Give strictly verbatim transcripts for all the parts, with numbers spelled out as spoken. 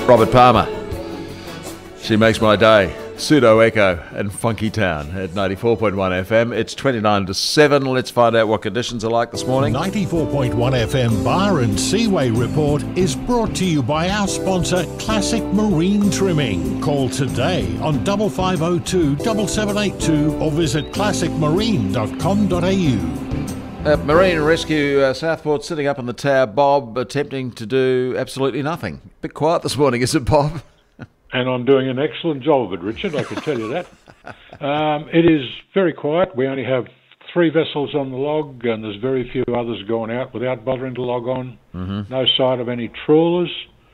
Robert Palmer. She makes my day. Pseudo Echo and Funky Town at ninety-four point one F M. It's twenty-nine to seven. Let's find out what conditions are like this morning. ninety-four point one F M Bar and Seaway Report is brought to you by our sponsor Classic Marine Trimming. Call today on five five zero two, seven seven eight two or visit classic marine dot com dot a u. Uh, Marine Rescue uh, Southport sitting up in the tower. Bob attempting to do absolutely nothing. Bit quiet this morning, is it, Bob? And I'm doing an excellent job of it, Richard, I can tell you that. Um, it is very quiet. We only have three vessels on the log, and there's very few others going out without bothering to log on. Mm-hmm. No sight of any trawlers.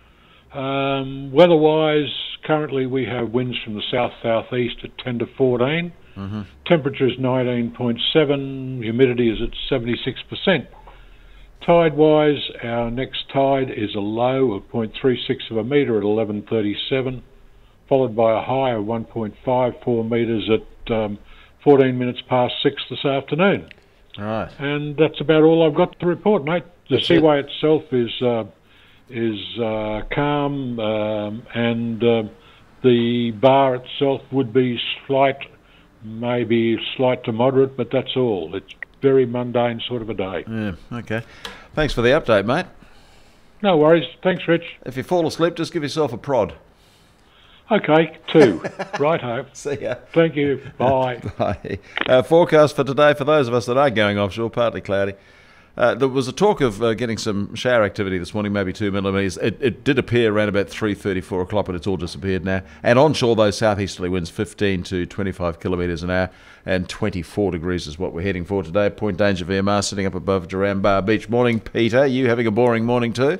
Um, weather-wise, currently we have winds from the south-southeast at ten to fourteen. Mm-hmm. Temperature is nineteen point seven. Humidity is at seventy-six percent. Tide-wise, our next tide is a low of zero point three six of a metre at eleven thirty-seven, followed by a high of one point five four metres at um, fourteen minutes past six this afternoon. All right. And that's about all I've got to report, mate. The That's seaway it. itself is uh, is uh, calm, um, and uh, the bar itself would be slight, maybe slight to moderate, but that's all. It's very mundane sort of a day. Yeah, okay. Thanks for the update, mate. No worries. Thanks, Rich. If you fall asleep, just give yourself a prod. Okay, two. Righto. See ya. Thank you. Bye. Bye. Uh, forecast for today, for those of us that are going offshore, partly cloudy. Uh, there was a talk of uh, getting some shower activity this morning, maybe two millimetres. It, it did appear around about three thirty, four o'clock, but it's all disappeared now. And onshore, those southeasterly winds, fifteen to twenty-five kilometres an hour, and twenty-four degrees is what we're heading for today. Point Danger V M R sitting up above Duran Beach. Morning, Peter. You having a boring morning too?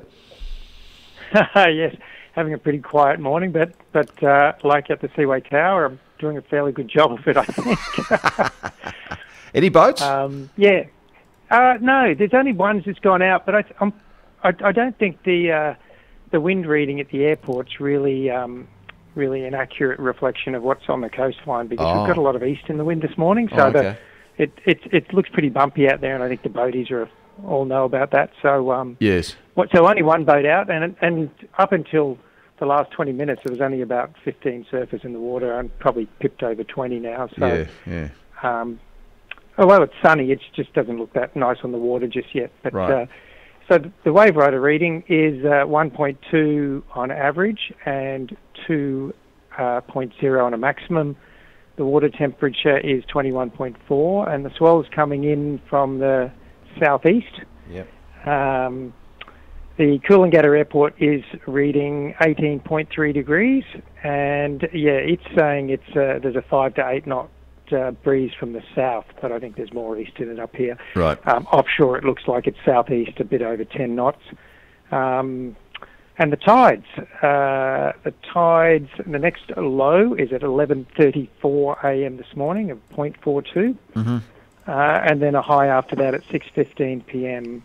Yes, having a pretty quiet morning, but but uh, like at the Seaway Tower, I'm doing a fairly good job of it, I think. Any boats? Um, yeah. Uh, no, there's only one that's gone out, but I, I'm, I, I don't think the uh, the wind reading at the airport's really um, really an accurate reflection of what's on the coastline, because Oh. we've got a lot of east in the wind this morning, so Oh, okay. the, it, it it looks pretty bumpy out there, and I think the boaties are all know about that. So um, Yes. what, so only one boat out, and and up until the last twenty minutes, there was only about fifteen surfers in the water, and probably pipped over twenty now. So. Yeah, yeah. Um, Although it's sunny, it just doesn't look that nice on the water just yet. But Right. uh, so th- the wave rider reading is uh, one point two on average and two point oh on a maximum. The water temperature is twenty-one point four, and the swell's coming in from the southeast. Yep. Um, the Coolangatta Airport is reading eighteen point three degrees, and yeah, it's saying it's uh, there's a five to eight knot Uh, breeze from the south, but I think there's more east in it up here. Right. Um, offshore, it looks like it's southeast, a bit over ten knots. Um, and the tides, uh, the tides, the next low is at eleven thirty-four a m this morning of zero point four two, Mm-hmm. uh, and then a high after that at six fifteen p m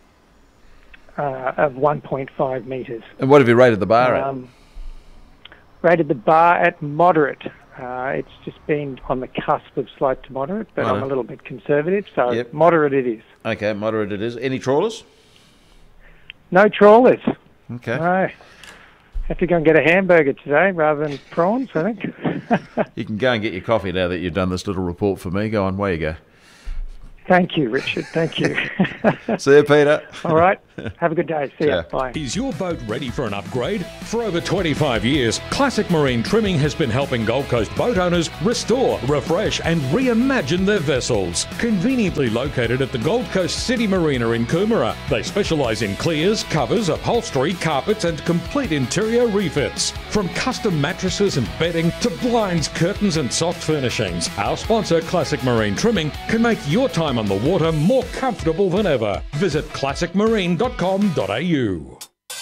uh, of one point five metres. And what have you rated the bar at? Um, rated the bar at moderate. Uh, it's just been on the cusp of slight to moderate, but Righto. I'm a little bit conservative, so Yep. moderate it is. Okay, moderate it is. Any trawlers? No trawlers. Okay. No. Have to go and get a hamburger today rather than prawns, I think. You can go and get your coffee now that you've done this little report for me. Go on, where you go. Thank you, Richard. Thank you. See you, Peter. All right. Have a good day. See Yeah. ya. Bye. Is your boat ready for an upgrade? For over twenty-five years, Classic Marine Trimming has been helping Gold Coast boat owners restore, refresh and reimagine their vessels. Conveniently located at the Gold Coast City Marina in Coomera, they specialise in clears, covers, upholstery, carpets and complete interior refits. From custom mattresses and bedding to blinds, curtains and soft furnishings, our sponsor Classic Marine Trimming can make your time on the water more comfortable than ever. Visit classic marine dot com dot a u.